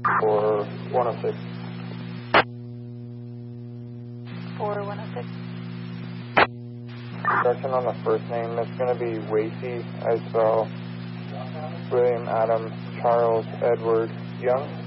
for 106. For 106. Correction on the first name, it's going to be Wacy. I saw William Adam Charles Edward Young.